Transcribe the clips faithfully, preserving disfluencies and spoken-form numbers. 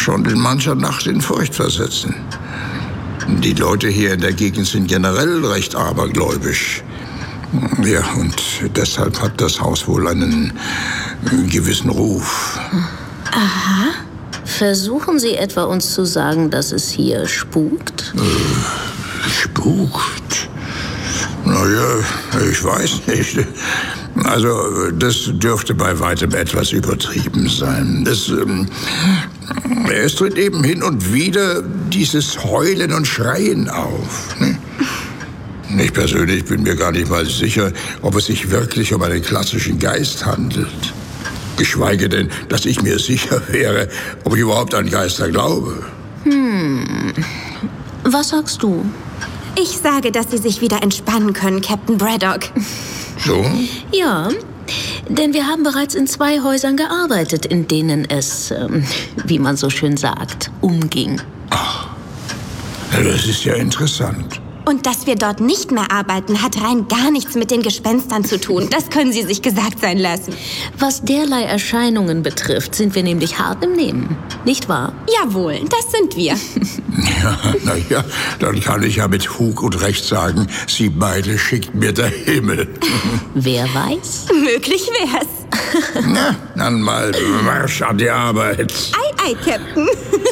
schon in mancher Nacht in Furcht versetzen. Die Leute hier in der Gegend sind generell recht abergläubisch. Ja, und deshalb hat das Haus wohl einen gewissen Ruf. Aha. Versuchen Sie etwa uns zu sagen, dass es hier spukt? Äh, spukt? Naja, ich weiß nicht. Also, das dürfte bei weitem etwas übertrieben sein. Es, ähm, es tritt eben hin und wieder dieses Heulen und Schreien auf. Ne? Ich persönlich bin mir gar nicht mal sicher, ob es sich wirklich um einen klassischen Geist handelt. Geschweige denn, dass ich mir sicher wäre, ob ich überhaupt an Geister glaube. Hm. Was sagst du? Ich sage, dass Sie sich wieder entspannen können, Captain Braddock. So? Ja, denn wir haben bereits in zwei Häusern gearbeitet, in denen es, ähm, wie man so schön sagt, umging. Ach, das ist ja interessant. Und dass wir dort nicht mehr arbeiten, hat rein gar nichts mit den Gespenstern zu tun. Das können Sie sich gesagt sein lassen. Was derlei Erscheinungen betrifft, sind wir nämlich hart im Nehmen. Nicht wahr? Jawohl, das sind wir. Ja, na ja, dann kann ich ja mit Fug und Recht sagen, Sie beide schickt mir der Himmel. Wer weiß? Möglich wär's. Na, dann mal Marsch an die Arbeit. Ei, ei, Captain.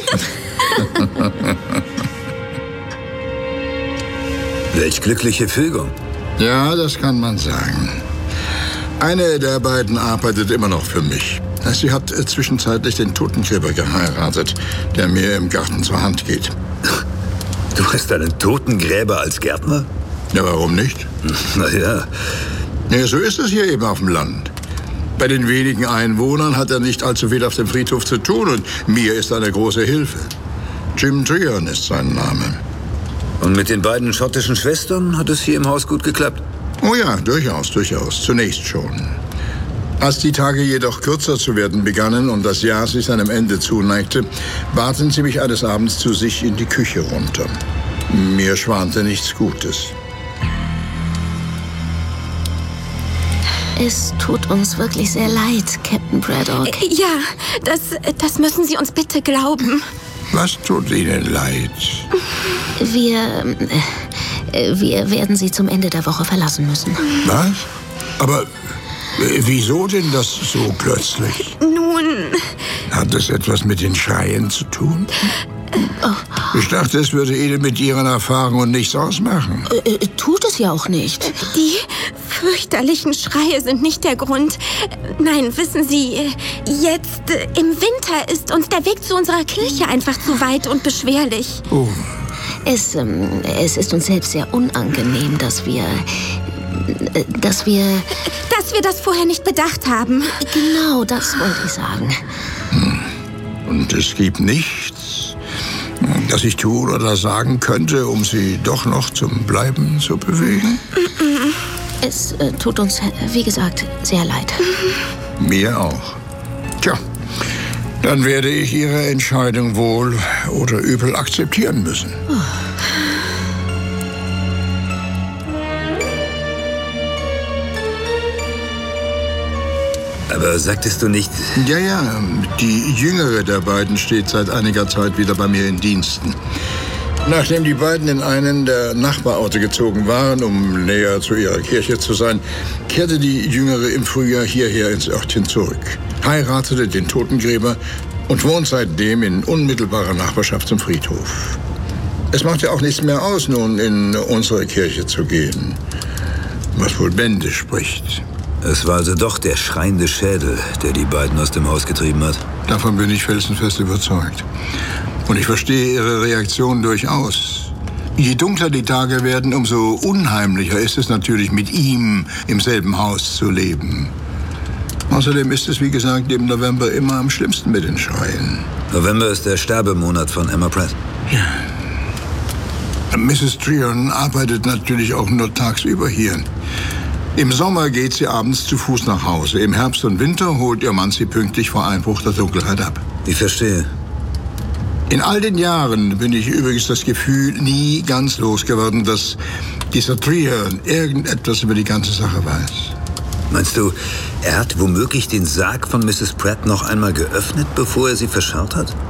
Welch glückliche Fügung. Ja, das kann man sagen. Eine der beiden arbeitet immer noch für mich. Sie hat äh, zwischenzeitlich den Totengräber geheiratet, der mir im Garten zur Hand geht. Du hast einen Totengräber als Gärtner? Ja, warum nicht? Na ja. Ja, so ist es hier eben auf dem Land. Bei den wenigen Einwohnern hat er nicht allzu viel auf dem Friedhof zu tun und mir ist er eine große Hilfe. Jim Treon ist sein Name. Und mit den beiden schottischen Schwestern hat es hier im Haus gut geklappt? Oh ja, durchaus, durchaus. Zunächst schon. Als die Tage jedoch kürzer zu werden begannen und das Jahr sich seinem Ende zuneigte, baten sie mich eines Abends zu sich in die Küche runter. Mir schwante nichts Gutes. Es tut uns wirklich sehr leid, Captain Braddock. Ja, das, das müssen Sie uns bitte glauben. Was tut Ihnen leid? Wir, äh, wir werden Sie zum Ende der Woche verlassen müssen. Was? Aber äh, wieso denn das so plötzlich? Nun... Hat es etwas mit den Schreien zu tun? Oh. Ich dachte, es würde Ihnen mit Ihren Erfahrungen nichts ausmachen. Äh, äh, tut es ja auch nicht. Die fürchterlichen Schreie sind nicht der Grund. Nein, wissen Sie, jetzt äh, im Winter ist uns der Weg zu unserer Kirche einfach zu weit und beschwerlich. Oh. Es, ähm, es ist uns selbst sehr unangenehm, dass wir... Äh, dass wir... Dass wir das vorher nicht bedacht haben. Genau, das wollte ich sagen. Und es gibt nichts, das ich tun oder sagen könnte, um Sie doch noch zum Bleiben zu bewegen? Es äh, tut uns, äh, wie gesagt, sehr leid. Mir auch. Tja, dann werde ich Ihre Entscheidung wohl oder übel akzeptieren müssen. Oh. Aber sagtest du nicht... Ja, ja, die jüngere der beiden steht seit einiger Zeit wieder bei mir in Diensten. Nachdem die beiden in einen der Nachbarorte gezogen waren, um näher zu ihrer Kirche zu sein, kehrte die Jüngere im Frühjahr hierher ins Örtchen zurück, heiratete den Totengräber und wohnt seitdem in unmittelbarer Nachbarschaft zum Friedhof. Es macht ja auch nichts mehr aus, nun in unsere Kirche zu gehen, was wohl Bände spricht. Es war also doch der schreiende Schädel, der die beiden aus dem Haus getrieben hat. Davon bin ich felsenfest überzeugt. Und ich verstehe Ihre Reaktion durchaus. Je dunkler die Tage werden, umso unheimlicher ist es natürlich, mit ihm im selben Haus zu leben. Außerdem ist es, wie gesagt, im November immer am schlimmsten mit den Schreien. November ist der Sterbemonat von Emma Pratt. Ja. Misses Treon arbeitet natürlich auch nur tagsüber hier. Im Sommer geht sie abends zu Fuß nach Hause. Im Herbst und Winter holt ihr Mann sie pünktlich vor Einbruch der Dunkelheit ab. Ich verstehe. In all den Jahren bin ich übrigens das Gefühl nie ganz losgeworden, dass dieser Treon irgendetwas über die ganze Sache weiß. Meinst du, er hat womöglich den Sarg von Misses Pratt noch einmal geöffnet, bevor er sie verscharrt hat?